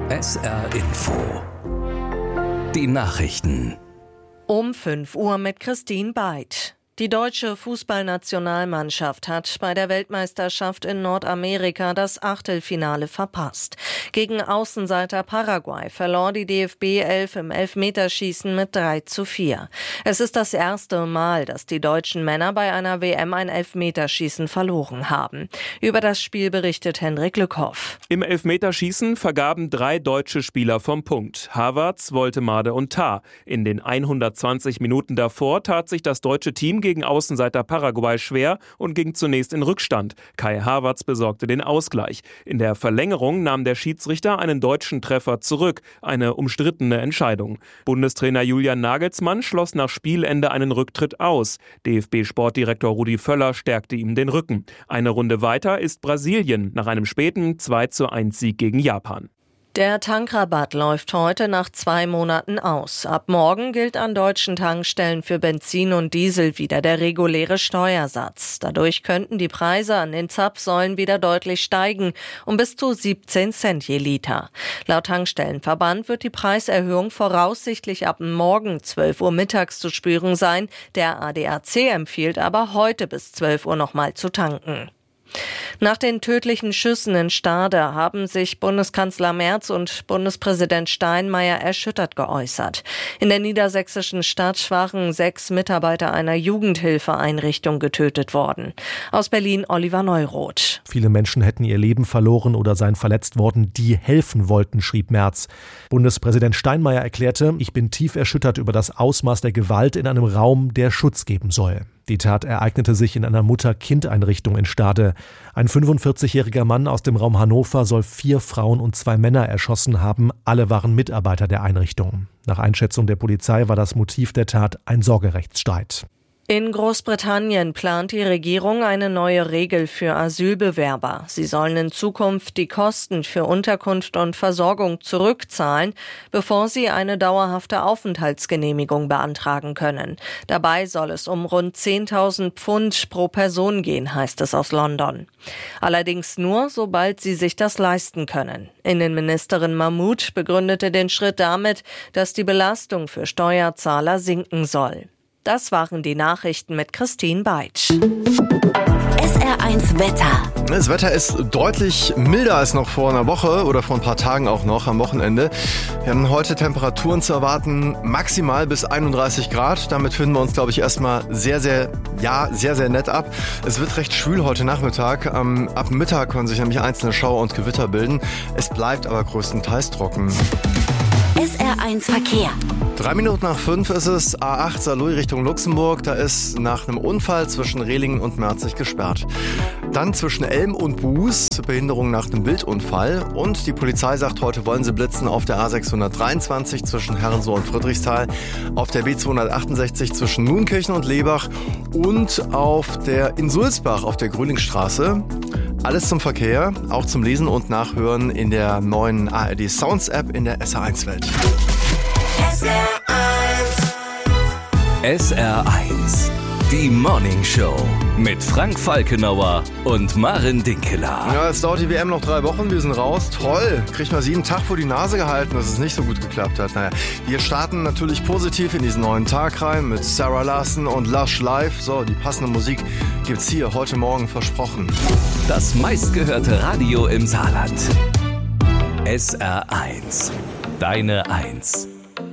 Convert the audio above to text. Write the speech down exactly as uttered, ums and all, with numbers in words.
S R Info. Die Nachrichten. Um fünf Uhr mit Christine Beid. Die deutsche Fußballnationalmannschaft hat bei der Weltmeisterschaft in Nordamerika das Achtelfinale verpasst. Gegen Außenseiter Paraguay verlor die D F B elf im Elfmeterschießen mit drei zu vier. Es ist das erste Mal, dass die deutschen Männer bei einer W M ein Elfmeterschießen verloren haben. Über das Spiel berichtet Hendrik Lückhoff. Im Elfmeterschießen vergaben drei deutsche Spieler vom Punkt: Havertz, Woltemade und Tah. In den hundertzwanzig Minuten davor tat sich das deutsche Team gegen Außenseiter Paraguay schwer und ging zunächst in Rückstand. Kai Havertz besorgte den Ausgleich. In der Verlängerung nahm der Schiedsrichter einen deutschen Treffer zurück. Eine umstrittene Entscheidung. Bundestrainer Julian Nagelsmann schloss nach Spielende einen Rücktritt aus. D F B-Sportdirektor Rudi Völler stärkte ihm den Rücken. Eine Runde weiter ist Brasilien nach einem späten zwei zu eins Sieg gegen Japan. Der Tankrabatt läuft heute nach zwei Monaten aus. Ab morgen gilt an deutschen Tankstellen für Benzin und Diesel wieder der reguläre Steuersatz. Dadurch könnten die Preise an den Zapfsäulen wieder deutlich steigen, um bis zu siebzehn Cent je Liter. Laut Tankstellenverband wird die Preiserhöhung voraussichtlich ab morgen zwölf Uhr mittags zu spüren sein. Der A D A C empfiehlt aber heute bis zwölf Uhr nochmal zu tanken. Nach den tödlichen Schüssen in Stade haben sich Bundeskanzler Merz und Bundespräsident Steinmeier erschüttert geäußert. In der niedersächsischen Stadt waren sechs Mitarbeiter einer Jugendhilfeeinrichtung getötet worden. Aus Berlin Oliver Neuroth. Viele Menschen hätten ihr Leben verloren oder seien verletzt worden, die helfen wollten, schrieb Merz. Bundespräsident Steinmeier erklärte: Ich bin tief erschüttert über das Ausmaß der Gewalt in einem Raum, der Schutz geben soll. Die Tat ereignete sich in einer Mutter-Kind-Einrichtung in Stade. Ein fünfundvierzigjähriger Mann aus dem Raum Hannover soll vier Frauen und zwei Männer erschossen haben. Alle waren Mitarbeiter der Einrichtung. Nach Einschätzung der Polizei war das Motiv der Tat ein Sorgerechtsstreit. In Großbritannien plant die Regierung eine neue Regel für Asylbewerber. Sie sollen in Zukunft die Kosten für Unterkunft und Versorgung zurückzahlen, bevor sie eine dauerhafte Aufenthaltsgenehmigung beantragen können. Dabei soll es um rund zehntausend Pfund pro Person gehen, heißt es aus London. Allerdings nur, sobald sie sich das leisten können. Innenministerin Mahmood begründete den Schritt damit, dass die Belastung für Steuerzahler sinken soll. Das waren die Nachrichten mit Christine Beid. S R eins Wetter. Das Wetter ist deutlich milder als noch vor einer Woche oder vor ein paar Tagen auch noch am Wochenende. Wir haben heute Temperaturen zu erwarten, maximal bis einunddreißig Grad. Damit finden wir uns, glaube ich, erstmal sehr, sehr, ja, sehr, sehr nett ab. Es wird recht schwül heute Nachmittag. Ähm, ab Mittag können sich nämlich einzelne Schauer und Gewitter bilden. Es bleibt aber größtenteils trocken. S R eins Verkehr. Drei Minuten nach fünf ist es, A acht Saarlouis Richtung Luxemburg. Da ist nach einem Unfall zwischen Rehlingen und Merzig gesperrt. Dann zwischen Elm und Buß, Behinderung nach einem Wildunfall. Und die Polizei sagt, heute wollen sie blitzen auf der A sechshundertdreiundzwanzig zwischen Herrensohr und Friedrichsthal, auf der B zweihundertachtundsechzig zwischen Nuenkirchen und Lebach und auf der in Sulzbach auf der Grüningstraße. Alles zum Verkehr, auch zum Lesen und Nachhören in der neuen A R D Sounds App in der S R eins Welt. S R eins. S R eins. Die Morning Show mit Frank Falkenauer und Maren Dinkeler. Ja, es dauert die W M noch drei Wochen, wir sind raus. Toll, kriegt man sie einen Tag vor die Nase gehalten, dass es nicht so gut geklappt hat. Naja, wir starten natürlich positiv in diesen neuen Tag rein mit Sarah Larson und Lush Live. So, die passende Musik gibt's hier heute Morgen versprochen. Das meistgehörte Radio im Saarland. S R eins. Deine Eins.